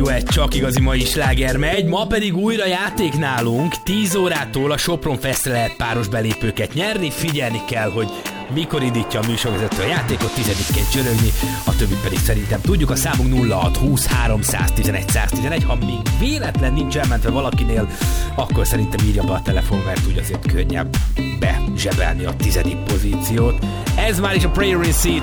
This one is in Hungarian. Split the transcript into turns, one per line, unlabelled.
Egy csak igazi mai sláger megy, ma pedig újra játék nálunk, 10 órától a Sopron Festre lehet páros belépőket nyerni, figyelni kell, hogy mikor indítja a műsorvezető a játékot, 10-ként csörögni, a többit pedig szerintem tudjuk, a számunk 0620 311 111, ha még véletlen nincs elmentve valakinél, akkor szerintem írja be a telefon, mert úgy azért könnyebb bezsebelni a 10. pozíciót. Ez már is a Prayer in Sea